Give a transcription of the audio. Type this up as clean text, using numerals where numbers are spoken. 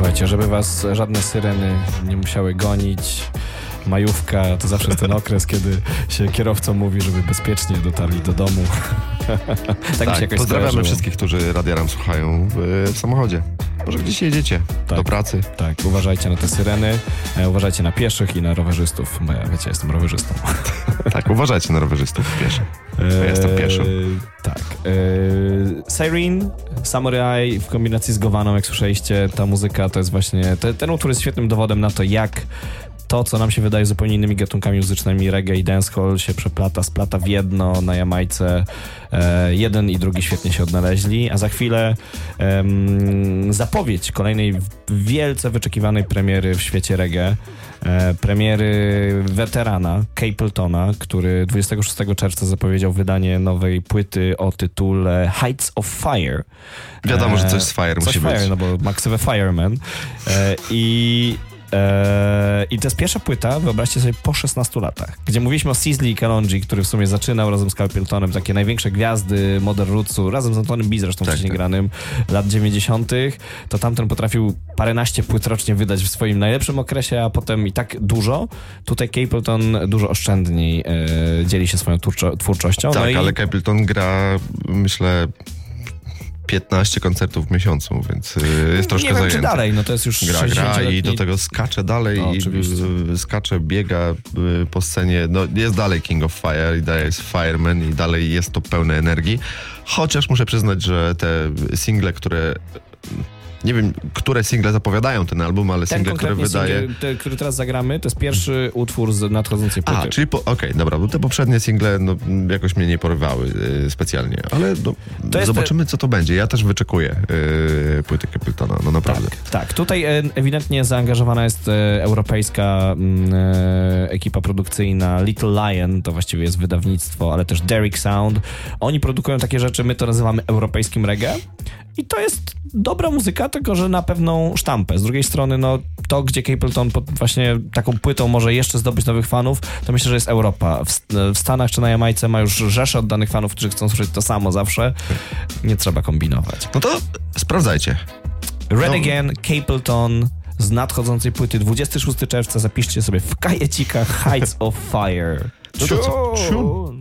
Słuchajcie, żeby was żadne syreny nie musiały gonić, majówka to zawsze jest ten okres, kiedy się kierowcom mówi, żeby bezpiecznie dotarli do domu. Tak, mi się jakoś pozdrawiamy skojarzyło. wszystkich, którzy Radia RAM słuchają w samochodzie. Może gdzieś jedziecie, do pracy. Tak, uważajcie na te syreny, uważajcie na pieszych i na rowerzystów, bo ja, wiecie, jestem rowerzystą. Tak, uważajcie na rowerzystów pieszych. Ja jestem pieszy. Tak. Siren, Samurai w kombinacji z Govaną, jak słyszeliście, ta muzyka to jest właśnie, ten utwór jest świetnym dowodem na to, jak to, co nam się wydaje zupełnie innymi gatunkami muzycznymi, reggae i dancehall się splata w jedno na Jamajce. Jeden i drugi świetnie się odnaleźli, a za chwilę zapowiedź kolejnej wielce wyczekiwanej premiery w świecie reggae. Premiery weterana Capletona, który 26 czerwca zapowiedział wydanie nowej płyty o tytule Heights of Fire. Wiadomo, że coś z Fire musi być. Fire, no bo ma ksywę Fireman. I to jest pierwsza płyta, wyobraźcie sobie, po 16 latach, gdzie mówiliśmy o Sizzli i Kalonji, który w sumie zaczynał razem z Capletonem, takie największe gwiazdy modern rootsu, razem z Antonym B zresztą wcześniej granym, lat 90. To tamten potrafił paręnaście płyt rocznie wydać w swoim najlepszym okresie, a potem i tak dużo. Tutaj Capleton dużo oszczędniej dzieli się swoją twórczością. Tak, ale Capleton gra, myślę, 15 koncertów w miesiącu, więc jest troszkę nie wiem, zajęty. Czy dalej, no to jest już gra i do tego skacze dalej, skacze, biega po scenie, no jest dalej King of Fire i dalej jest Fireman i dalej jest to pełne energii, chociaż muszę przyznać, że te single, które... Nie wiem, które single zapowiadają ten album, ale single, które wydaje... który teraz zagramy, to jest pierwszy utwór z nadchodzącej płyty. Czyli okej, dobra, bo te poprzednie single jakoś mnie nie porywały specjalnie, ale zobaczymy, co to będzie. Ja też wyczekuję płyty Capletona, no naprawdę. Tak. Tutaj ewidentnie zaangażowana jest europejska ekipa produkcyjna. Little Lion, to właściwie jest wydawnictwo, ale też Derrick Sound. Oni produkują takie rzeczy, my to nazywamy europejskim reggae. I to jest dobra muzyka, tylko że na pewną sztampę. Z drugiej strony, no to, gdzie Capleton właśnie taką płytą może jeszcze zdobyć nowych fanów, to myślę, że jest Europa. W Stanach czy na Jamajce ma już rzeszę oddanych fanów, którzy chcą słyszeć to samo zawsze. Nie trzeba kombinować. No to sprawdzajcie. Red Again, Capleton z nadchodzącej płyty 26 czerwca. Zapiszcie sobie w kajecikach Heights of Fire. No to co?